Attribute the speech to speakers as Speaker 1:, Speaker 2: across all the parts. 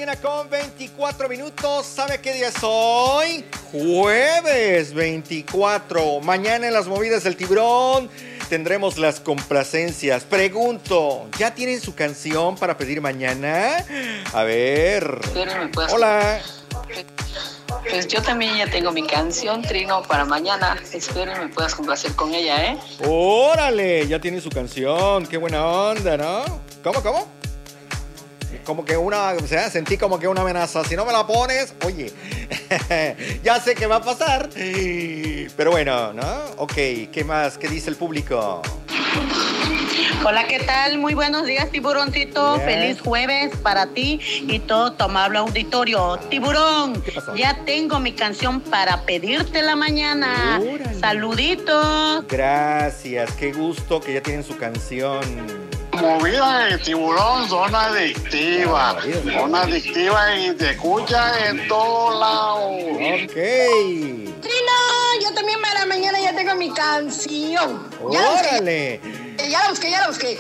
Speaker 1: mañana con 24 minutos. ¿Sabe qué día es hoy? Jueves 24. Mañana en las movidas del Tiburón tendremos las complacencias. Pregunto, ¿ya tienen su canción para pedir mañana? A ver. Hola.
Speaker 2: Pues yo también ya tengo mi canción, Trino, para mañana. Espero me puedas complacer con ella, ¿eh?
Speaker 1: ¡Órale! Ya tiene su canción. ¡Qué buena onda!, ¿no? ¿Cómo? Como que sentí como que una amenaza. Si no me la pones, oye, ya sé qué va a pasar. Pero bueno, ¿no? Ok, ¿qué más? ¿Qué dice el público?
Speaker 3: Hola, ¿qué tal? Muy buenos días, Tiburoncito.
Speaker 1: Bien.
Speaker 3: Feliz jueves para ti y todo tu amable auditorio. Tiburón,
Speaker 1: ¿Qué pasó?
Speaker 3: ya tengo mi canción para pedirte la mañana.
Speaker 1: Órale.
Speaker 3: Saluditos.
Speaker 1: Gracias, qué gusto que ya tienen su canción.
Speaker 4: Movida de Tiburón son adictivas. Son adictivas y te escuchan en todos lados.
Speaker 1: Ok.
Speaker 5: Trino, yo también para mañana ya tengo mi canción.
Speaker 1: ¡Órale!
Speaker 5: Ya la busqué.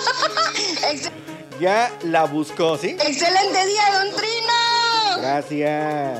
Speaker 1: Ya la buscó, ¿sí?
Speaker 5: Excelente día, don Trino.
Speaker 1: Gracias.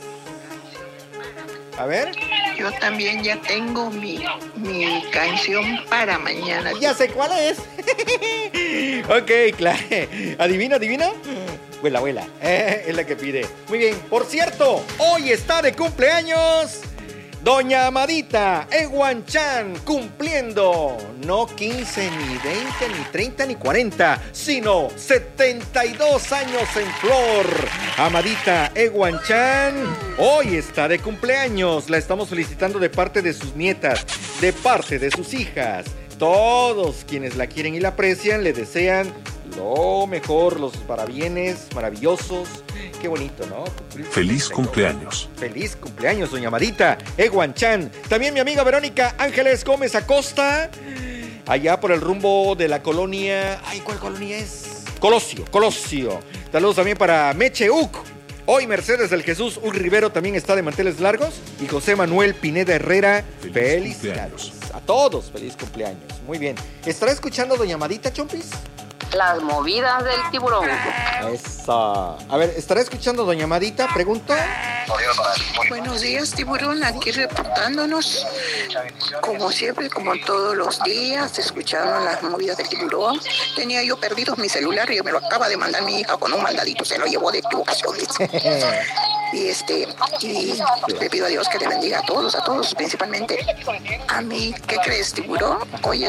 Speaker 1: A ver.
Speaker 6: Yo también ya tengo mi canción para mañana.
Speaker 1: Ya sé cuál es. Ok, claro. ¿Adivina? Abuela. Es la que pide. Muy bien. Por cierto, hoy está de cumpleaños Doña Amadita Eguanchan, cumpliendo no 15, ni 20, ni 30, ni 40, sino 72 años en flor. Amadita Eguanchan hoy está de cumpleaños. La estamos felicitando de parte de sus nietas, de parte de sus hijas. Todos quienes la quieren y la aprecian le desean lo mejor, los parabienes maravillosos. Qué bonito, ¿no?
Speaker 7: Feliz cumpleaños.
Speaker 1: Feliz cumpleaños, doña Amadita Eguanchan. También mi amiga Verónica Ángeles Gómez Acosta, allá por el rumbo de la colonia. Ay, ¿cuál colonia es? Colosio. Saludos también para Meche Uc. Hoy Mercedes del Jesús Uc Rivero también está de manteles largos. Y José Manuel Pineda Herrera. Feliz cumpleaños. A todos, feliz cumpleaños. Muy bien. ¿Estará escuchando doña Amadita, Chompis?
Speaker 2: Las movidas del Tiburón.
Speaker 1: Esa. A ver, ¿estará escuchando doña Amadita? Pregunto.
Speaker 6: Buenos días, Tiburón, aquí reportándonos. Como siempre, como todos los días, escuchando las movidas del Tiburón. Tenía yo perdido mi celular y me lo acaba de mandar mi hija con un mandadito, se lo llevó de equivocación. Y le pido a Dios que le bendiga a todos, principalmente a mí. ¿Qué crees, Tiburón? Hoy